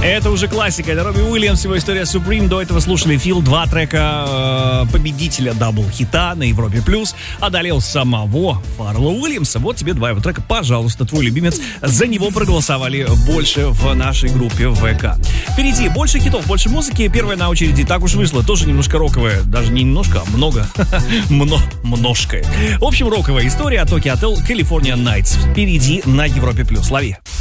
Это уже классика. Это Робби Уильямс, его история Supreme. До этого слушали Feel, 2 трека победителя дабл-хита на Европе+. Одолел самого Фаррелла Уильямса. Вот тебе 2 его трека. Пожалуйста, твой любимец. За него проголосовали больше в нашей группе ВК. Впереди больше хитов, больше музыки. Первая на очереди, так уж вышло, тоже немножко роковая. Даже не немножко, а много. Множко. В общем, роковая история от Tokyo Hotel California Nights. Впереди на Европе+. Лови.